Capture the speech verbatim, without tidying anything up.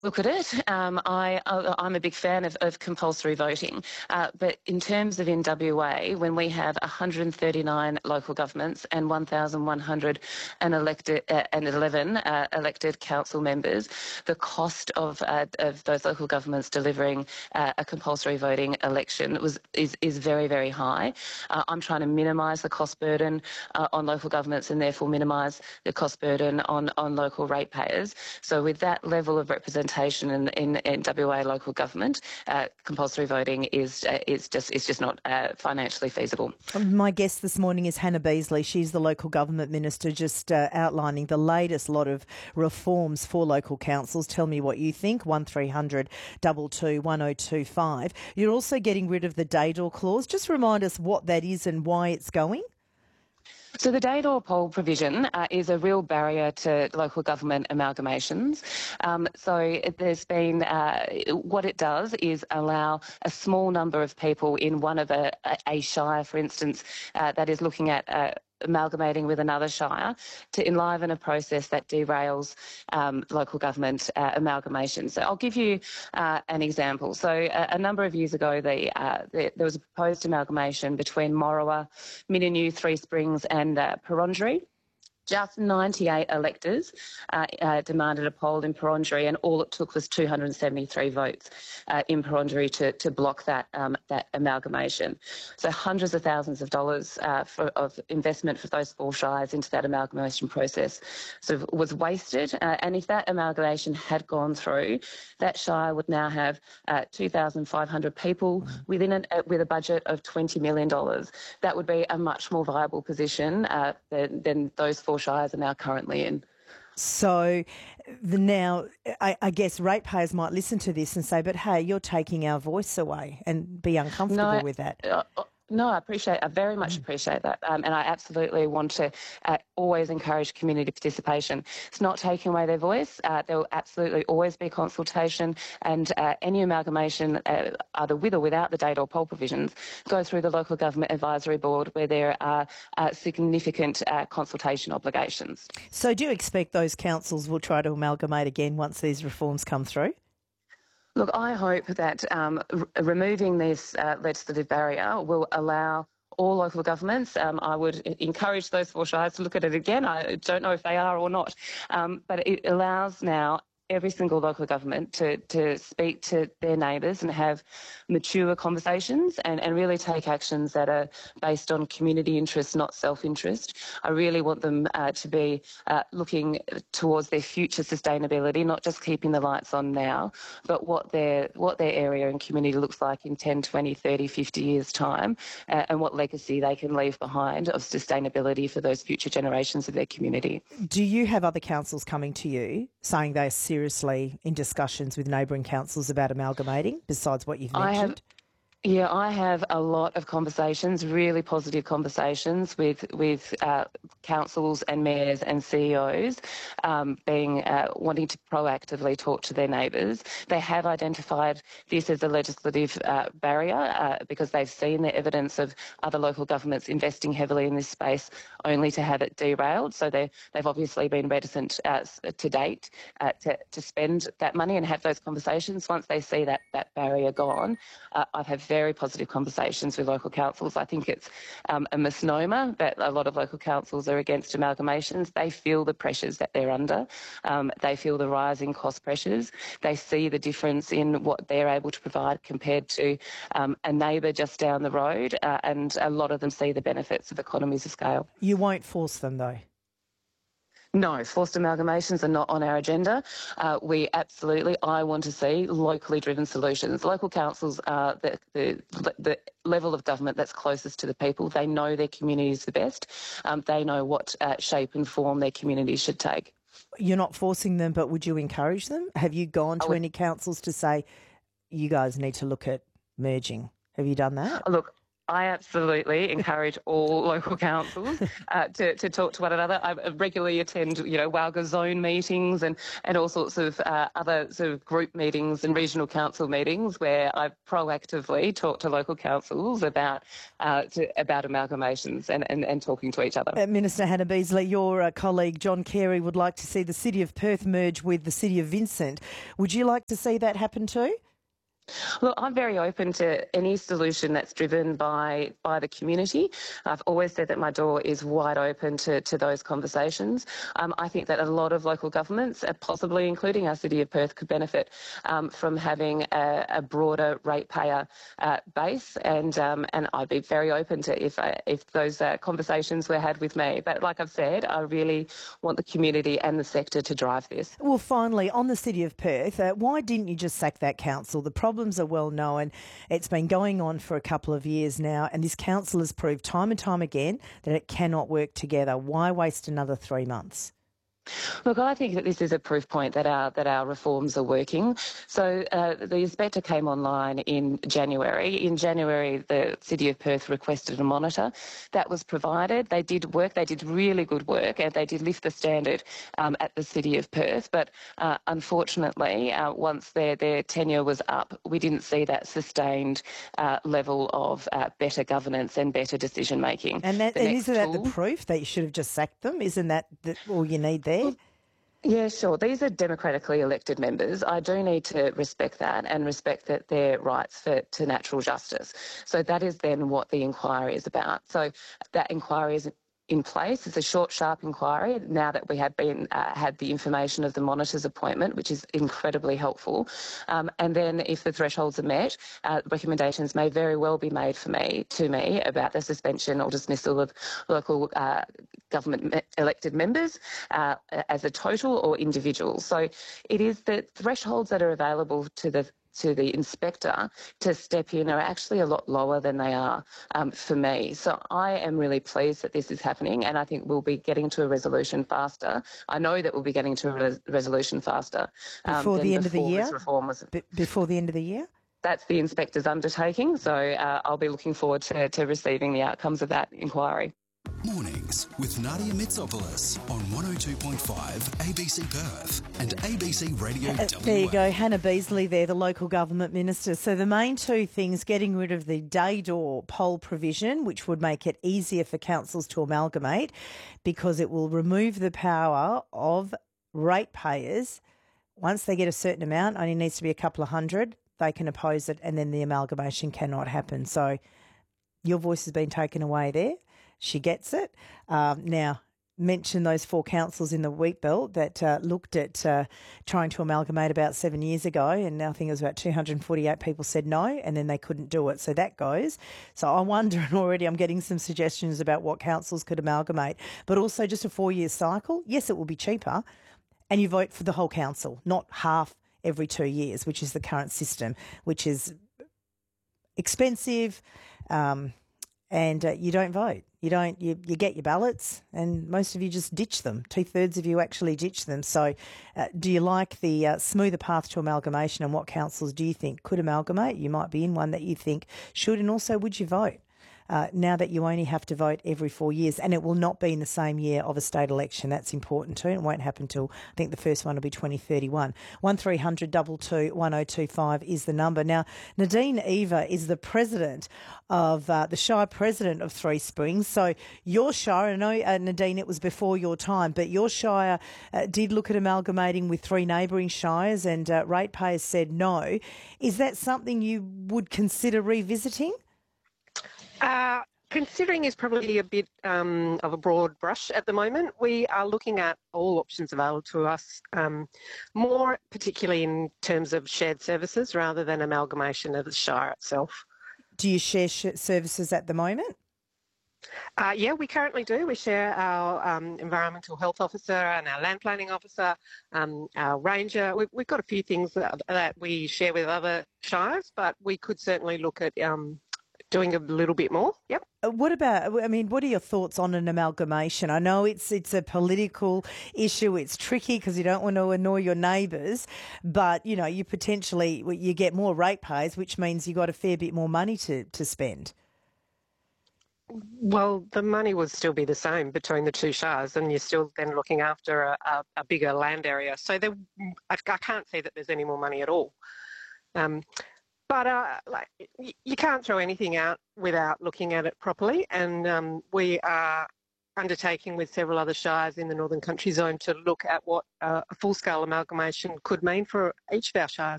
look at it. Um, I, I'm a big fan of, of compulsory voting, uh, but in terms of in W A, when we have one hundred thirty-nine local governments and one thousand one hundred and elected uh, and eleven uh, elected council members, the cost of uh, of those local governments delivering uh, a compulsory voting election was is is very very high. Uh, I'm trying to minimise the cost burden uh, on local governments and therefore minimise the cost burden on on local ratepayers. So with that level of representation in, in, in W A local government, uh, compulsory voting is uh, is just is just not uh, financially feasible. My guest this morning is Hannah Beasley. She's the local government minister, just uh, outlining the latest lot of reforms for local councils. Tell me what you think. One three hundred two two one oh two five. You're also getting rid of the day door clause. Just remind us what that is and why it's going. So the day-door poll provision uh, is a real barrier to local government amalgamations. Um, so there's been, uh, what it does is allow a small number of people in one of a, a shire, for instance, uh, that is looking at uh, amalgamating with another shire to enliven a process that derails um, local government uh, amalgamation. So I'll give you uh, an example. So a, a number of years ago, the, uh, the, there was a proposed amalgamation between Morawa, Mininu, Three Springs and uh, Peronjori. Just ninety-eight electors uh, uh, demanded a poll in Peronjori, and all it took was two hundred seventy-three votes uh, in Peronjori to, to block that um, that amalgamation. So hundreds of thousands of dollars uh, for, of investment for those four shires into that amalgamation process sort of was wasted. Uh, and if that amalgamation had gone through, that shire would now have uh, two thousand five hundred people within an, uh, with a budget of twenty million dollars. That would be a much more viable position uh, than, than those four shires are now currently in. So the now, I, I guess ratepayers might listen to this and say, but hey, you're taking our voice away, and be uncomfortable No, with that. Uh, No, I appreciate, I very much appreciate that. Um, and I absolutely want to uh, always encourage community participation. It's not taking away their voice. Uh, there will absolutely always be consultation, and uh, any amalgamation, uh, either with or without the date or poll provisions, go through the Local Government Advisory Board, where there are uh, significant uh, consultation obligations. So do you expect those councils will try to amalgamate again once these reforms come through? Look, I hope that um, r- removing this uh, legislative barrier will allow all local governments. Um, I would encourage those four shires to look at it again. I don't know if they are or not, um, but it allows now every single local government to, to speak to their neighbours and have mature conversations and, and really take actions that are based on community interest, not self-interest. I really want them uh, to be uh, looking towards their future sustainability, not just keeping the lights on now, but what their what their area and community looks like in ten, twenty, thirty, fifty years' time, uh, and what legacy they can leave behind of sustainability for those future generations of their community. Do you have other councils coming to you saying they're seriously in discussions with neighbouring councils about amalgamating, besides what you've mentioned? I have, yeah, I have a lot of conversations, really positive conversations with with uh, councils and mayors and C E Os, um, being uh, wanting to proactively talk to their neighbours. They have identified this as a legislative uh, barrier uh, because they've seen the evidence of other local governments investing heavily in this space, only to have it derailed. So they they've obviously been reticent uh, to date uh, to to spend that money and have those conversations. Once they see that that barrier gone, uh, I've had very positive conversations with local councils. I think it's um, a misnomer that a lot of local councils are against amalgamations. They feel the pressures that they're under. Um, they feel the rising cost pressures. They see the difference in what they're able to provide compared to um, a neighbour just down the road, uh, and a lot of them see the benefits of economies of scale. You won't force them, though? No, forced amalgamations are not on our agenda. Uh, we absolutely, I want to see locally driven solutions. Local councils are the, the, the level of government that's closest to the people. They know their communities the best. Um, they know what uh, shape and form their communities should take. You're not forcing them, but would you encourage them? Have you gone to would, any councils to say, you guys need to look at merging? Have you done that? Look, I absolutely encourage all local councils uh, to, to talk to one another. I regularly attend, you know, Wowga zone meetings and, and all sorts of uh, other sort of group meetings and regional council meetings where I proactively talk to local councils about uh, to, about amalgamations and, and, and talking to each other. Uh, Minister Hannah Beazley, your uh, colleague John Carey would like to see the City of Perth merge with the City of Vincent. Would you like to see that happen too? Look, I'm very open to any solution that's driven by by the community. I've always said that my door is wide open to, to those conversations. Um, I think that a lot of local governments, uh, possibly including our City of Perth, could benefit um, from having a, a broader ratepayer uh, base, and um, and I'd be very open to if I, if those uh, conversations were had with me. But like I've said, I really want the community and the sector to drive this. Well, finally, on the City of Perth, uh, why didn't you just sack that council? The problems are well known. It's been going on for a couple of years now, and this council has proved time and time again that it cannot work together. Why waste another three months? Look, I think that this is a proof point that our that our reforms are working. So uh, the inspector came online in January. In January, the City of Perth requested a monitor. That was provided. They did work. They did really good work, and they did lift the standard um, at the City of Perth. But uh, unfortunately, uh, once their their tenure was up, we didn't see that sustained uh, level of uh, better governance and better decision making. And, that, and isn't that the proof that you should have just sacked them? Isn't that the, all you need there? Yeah, sure. These are democratically elected members. I do need to respect that and respect that their rights for, to natural justice. So that is then what the inquiry is about. So that inquiry is in place. It's a short, sharp inquiry now that we have been uh, had the information of the monitor's appointment, which is incredibly helpful. Um, and then if the thresholds are met, uh, recommendations may very well be made for me to me about the suspension or dismissal of local uh, government me- elected members uh, as a total or individual. So it is the thresholds that are available to the to the inspector to step in are actually a lot lower than they are um, for me. So I am really pleased that this is happening, and I think we'll be getting to a resolution faster. I know that we'll be getting to a res- resolution faster um, before the end of the year. Reform was- B- before the end of the year. That's the inspector's undertaking, so uh, I'll be looking forward to, to receiving the outcomes of that inquiry. Mornings with Nadia Mitsopoulos on one oh two point five A B C Perth and A B C Radio uh, There you go, Hannah Beazley there, the local government minister. So the main two things, getting rid of the day-door poll provision, which would make it easier for councils to amalgamate because it will remove the power of ratepayers. Once they get a certain amount, only needs to be a couple of hundred, they can oppose it and then the amalgamation cannot happen. So your voice has been taken away there. She gets it. Um, now, mention those four councils in the wheat belt that uh, looked at uh, trying to amalgamate about seven years ago, and I think it was about two hundred forty-eight people said no, and then they couldn't do it. So that goes. So I wonder, and already I'm getting some suggestions about what councils could amalgamate, but also just a four-year cycle. Yes, it will be cheaper, and you vote for the whole council, not half every two years, which is the current system, which is expensive, um, and uh, you don't vote. You don't. You, you get your ballots, and most of you just ditch them. Two thirds of you actually ditch them. So, uh, do you like the uh, smoother path to amalgamation? And what councils do you think could amalgamate? You might be in one that you think should, and also would you vote? Uh, now that you only have to vote every four years, and it will not be in the same year of a state election. That's important too. It won't happen till, I think the first one will be twenty thirty-one. one three hundred two two one oh two five is the number. Now, Nadine Eva is the president of, uh, the Shire president of Three Springs. So your Shire, I know, uh, Nadine, it was before your time, but your Shire uh, did look at amalgamating with three neighbouring shires, and uh, ratepayers said no. Is that something you would consider revisiting? Uh, considering is probably a bit um, of a broad brush at the moment. We are looking at all options available to us, um, more particularly in terms of shared services rather than amalgamation of the Shire itself. Do you share sh- services at the moment? Uh, yeah, we currently do. We share our um, environmental health officer and our land planning officer, um, our ranger. We've, we've got a few things that, that we share with other shires, but we could certainly look at um, doing a little bit more. Yep. What about, I mean, what are your thoughts on an amalgamation? I know it's it's a political issue. It's tricky because you don't want to annoy your neighbours, but, you know, you potentially, you get more ratepayers, which means you got a fair bit more money to, to spend. Well, the money would still be the same between the two shires, and you're still then looking after a, a, a bigger land area. So there, I, I can't see that there's any more money at all. Um, but uh, like, you can't throw anything out without looking at it properly, and um, we are undertaking with several other shires in the Northern Country Zone to look at what uh, a full-scale amalgamation could mean for each of our shires.